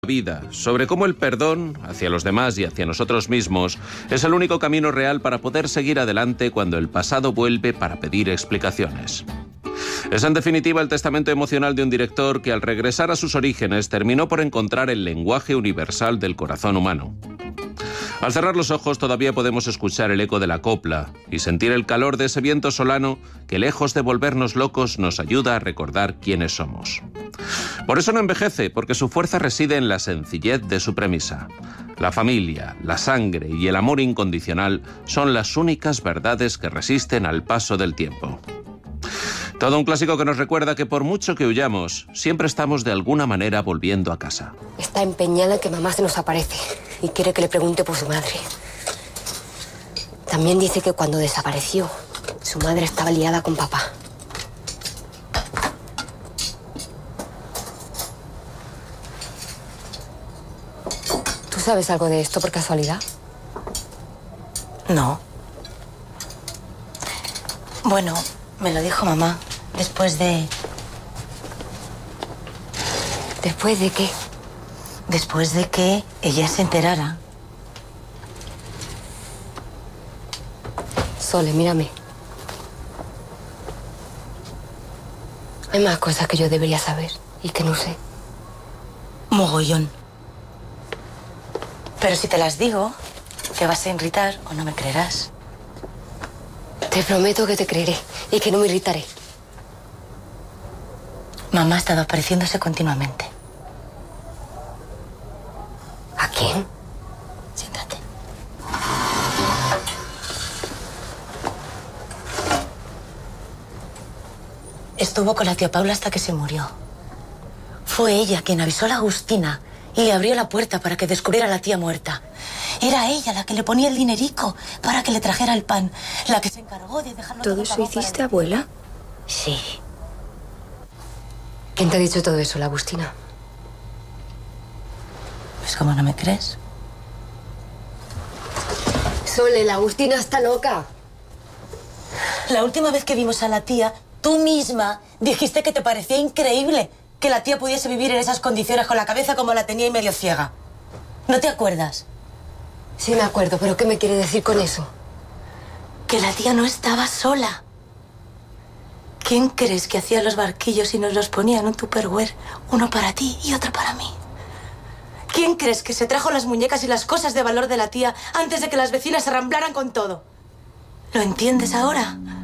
vida, sobre cómo el perdón hacia los demás y hacia nosotros mismos es el único camino real para poder seguir adelante cuando el pasado vuelve para pedir explicaciones. Es en definitiva el testamento emocional de un director que al regresar a sus orígenes terminó por encontrar el lenguaje universal del corazón humano. Al cerrar los ojos todavía podemos escuchar el eco de la copla y sentir el calor de ese viento solano que, lejos de volvernos locos, nos ayuda a recordar quiénes somos. Por eso no envejece, porque su fuerza reside en la sencillez de su premisa. La familia, la sangre y el amor incondicional son las únicas verdades que resisten al paso del tiempo. Todo un clásico que nos recuerda que por mucho que huyamos, siempre estamos de alguna manera volviendo a casa. Está empeñada en que mamá se nos aparece y quiere que le pregunte por su madre. También dice que cuando desapareció, su madre estaba liada con papá. ¿Tú sabes algo de esto por casualidad? No. Bueno, me lo dijo mamá después de... ¿Después de qué? Después de que ella se enterara. Sole, mírame. Hay más cosas que yo debería saber y que no sé. Mogollón. Pero si te las digo, te vas a irritar o no me creerás. Te prometo que te creeré y que no me irritaré. Mamá ha estado apareciéndose continuamente. ¿A quién? Siéntate. Estuvo con la tía Paula hasta que se murió. Fue ella quien avisó a la Agustina y le abrió la puerta para que descubriera a la tía muerta. Era ella la que le ponía el dinerico para que le trajera el pan, la que se encargó de dejarlo ¿Todo eso hiciste, abuela? Sí. ¿Quién te ha dicho todo eso, la Agustina? Pues ¿cómo no me crees? Sole, la Agustina está loca. La última vez que vimos a la tía, tú misma dijiste que te parecía increíble que la tía pudiese vivir en esas condiciones con la cabeza como la tenía y medio ciega. ¿No te acuerdas? Sí me acuerdo, pero ¿qué me quiere decir con eso? Que la tía no estaba sola. ¿Quién crees que hacía los barquillos y nos los ponía en un tupperware? Uno para ti y otro para mí. ¿Quién crees que se trajo las muñecas y las cosas de valor de la tía antes de que las vecinas se arramblaran con todo? ¿Lo entiendes ahora?